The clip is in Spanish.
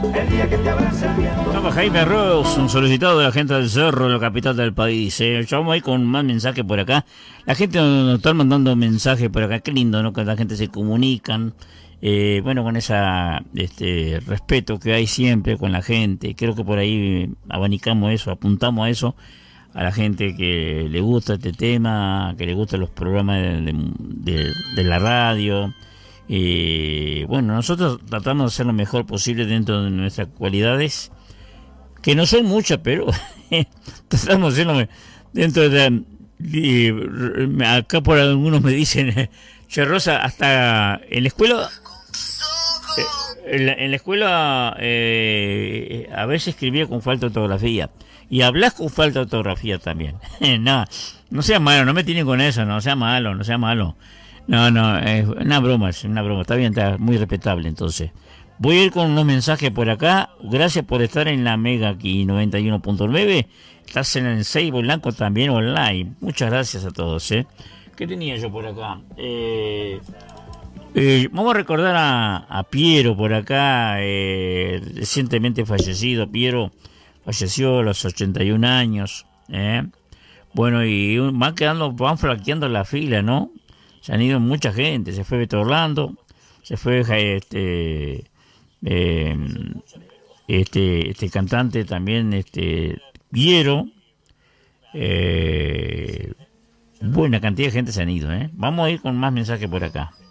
Estaba Jaime Ross, un solicitado de la gente del Cerro, la capital del país. Ya vamos ahí con más mensajes por acá. La gente nos está mandando mensajes por acá. Qué lindo, ¿no? Que la gente se comunican. Bueno, con esa respeto que hay siempre con la gente. Creo que por ahí abanicamos eso, apuntamos a eso, a la gente que le gusta este tema, que le gustan los programas de la radio. Bueno, nosotros tratamos de hacer lo mejor posible dentro de nuestras cualidades, que no son muchas, pero tratamos de hacerlo dentro de acá por algunos me dicen, Che Rosa, hasta en la escuela, en la escuela a veces escribía con falta de ortografía y hablas con falta de ortografía también. No sea malo, no me tienen con eso, no sea malo, no sea malo. No, es una broma, está bien, está muy respetable. Entonces voy a ir con unos mensajes por acá. Gracias por estar en la Mega aquí 91.9. Estás en el Seibo Blanco también online. Muchas gracias a todos. ¿Qué tenía yo por acá? Vamos a recordar a Piero por acá, recientemente fallecido. Piero falleció a los 81 años. Bueno, y van flaqueando la fila, ¿no? Se han ido mucha gente. Se fue Beto Orlando, se fue este cantante también, Piero. Buena cantidad de gente se han ido. Vamos a ir con más mensajes por acá.